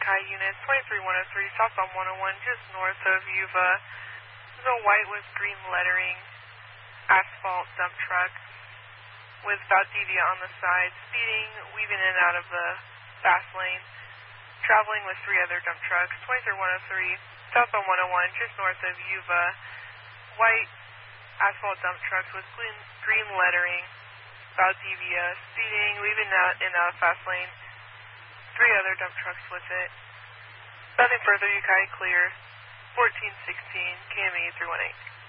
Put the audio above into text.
Kai units, 23103, southbound 101, just north of Yuba. There's a white with green lettering asphalt dump truck with Valdivia on the side, speeding, weaving in and out of the fast lane, traveling with 3 other dump trucks, 23103, southbound 101, just north of Yuba. White asphalt dump trucks with green lettering, Valdivia, speeding, weaving in and out of fast lane, 3 other dump trucks with it. Nothing further, Yukai clear, 1416, KME 318.